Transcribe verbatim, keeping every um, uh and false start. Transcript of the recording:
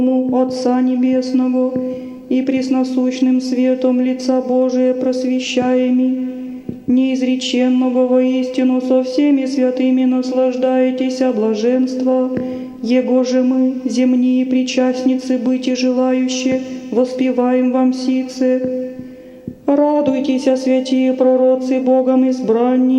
Отца Небесного и пресносущным светом лица Божия просвещаеми, неизреченного воистину со всеми святыми наслаждаетесь о блаженства, Его же мы, земные причастницы быть и желающие, воспеваем вам сице. Радуйтесь, святые пророцы, Богом избранние,